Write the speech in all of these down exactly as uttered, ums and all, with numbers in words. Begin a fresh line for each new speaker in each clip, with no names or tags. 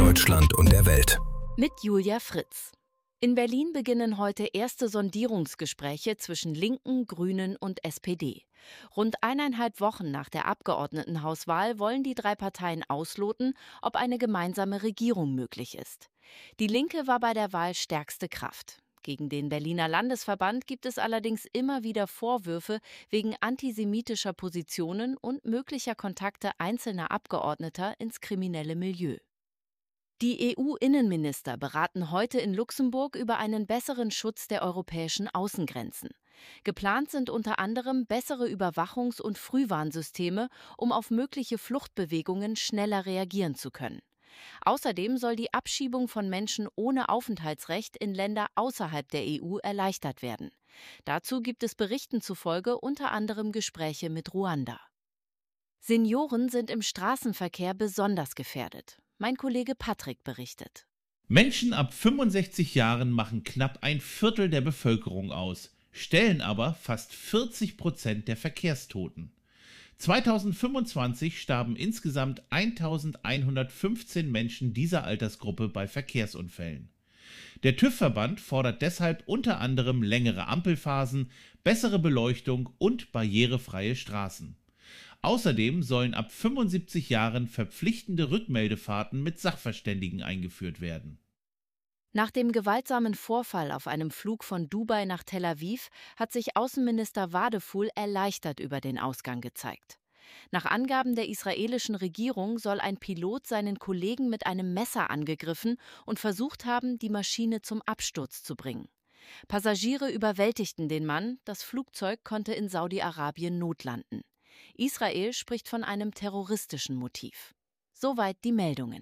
Deutschland und der Welt.
Mit Julia Fritz. In Berlin beginnen heute erste Sondierungsgespräche zwischen Linken, Grünen und S P D. Rund eineinhalb Wochen nach der Abgeordnetenhauswahl wollen die drei Parteien ausloten, ob eine gemeinsame Regierung möglich ist. Die Linke war bei der Wahl stärkste Kraft. Gegen den Berliner Landesverband gibt es allerdings immer wieder Vorwürfe wegen antisemitischer Positionen und möglicher Kontakte einzelner Abgeordneter ins kriminelle Milieu. Die E U-Innenminister beraten heute in Luxemburg über einen besseren Schutz der europäischen Außengrenzen. Geplant sind unter anderem bessere Überwachungs- und Frühwarnsysteme, um auf mögliche Fluchtbewegungen schneller reagieren zu können. Außerdem soll die Abschiebung von Menschen ohne Aufenthaltsrecht in Länder außerhalb der E U erleichtert werden. Dazu gibt es Berichten zufolge unter anderem Gespräche mit Ruanda. Senioren sind im Straßenverkehr besonders gefährdet. Mein Kollege Patrick berichtet.
Menschen ab fünfundsechzig Jahren machen knapp ein Viertel der Bevölkerung aus, stellen aber fast vierzig Prozent der Verkehrstoten. zweitausendfünfundzwanzig starben insgesamt eintausendeinhundertfünfzehn Menschen dieser Altersgruppe bei Verkehrsunfällen. Der TÜV-Verband fordert deshalb unter anderem längere Ampelphasen, bessere Beleuchtung und barrierefreie Straßen. Außerdem sollen ab fünfundsiebzig Jahren verpflichtende Rückmeldefahrten mit Sachverständigen eingeführt werden.
Nach dem gewaltsamen Vorfall auf einem Flug von Dubai nach Tel Aviv hat sich Außenminister Wadeful erleichtert über den Ausgang gezeigt. Nach Angaben der israelischen Regierung soll ein Pilot seinen Kollegen mit einem Messer angegriffen und versucht haben, die Maschine zum Absturz zu bringen. Passagiere überwältigten den Mann, das Flugzeug konnte in Saudi-Arabien notlanden. Israel spricht von einem terroristischen Motiv. Soweit die Meldungen.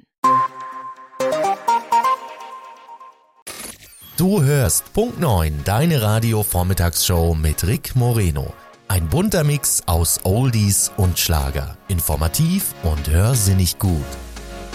Du hörst Punkt neun, deine Radio-Vormittagsshow mit Rick Moreno. Ein bunter Mix aus Oldies und Schlager. Informativ und hörsinnig gut.